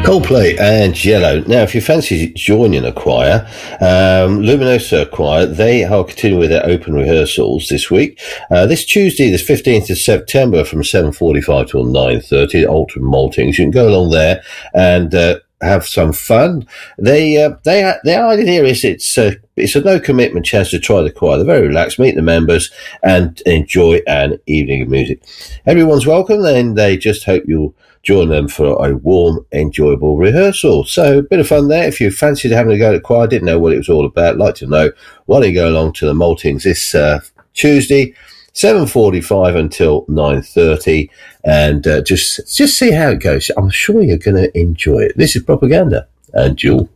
Coldplay and Yellow. Now, if you fancy joining a choir, Luminosa Choir, they are continuing with their open rehearsals this week. This Tuesday, the 15th of September, from 7:45 till 9:30 at Alton Maltings. You can go along there and have some fun. The idea is it's a no commitment chance to try the choir. They're very relaxed, meet the members, and enjoy an evening of music. Everyone's welcome, and they just hope you'll join them for a warm, enjoyable rehearsal. So a bit of fun there. If you fancied having a go at choir, didn't know what it was all about, like to know, why don't you go along to the Maltings this Tuesday, 7:45 until 9:30, and just see how it goes. I'm sure you're going to enjoy it. This is Propaganda and Jewel.